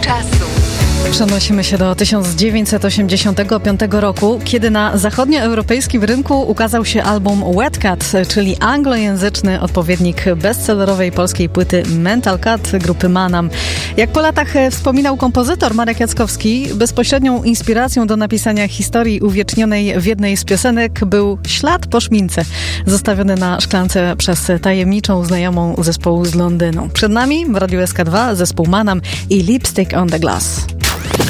czasu. Przenosimy się do 1985 roku, kiedy na zachodnioeuropejskim rynku ukazał się album Wet Cat, czyli anglojęzyczny odpowiednik bestsellerowej polskiej płyty Mental Cat grupy Manam. Jak po latach wspominał kompozytor Marek Jackowski, bezpośrednią inspiracją do napisania historii uwiecznionej w jednej z piosenek był ślad po szmince, zostawiony na szklance przez tajemniczą znajomą zespołu z Londynu. Przed nami w Radiu SK2 zespół Manam i Lipstick on the Glass.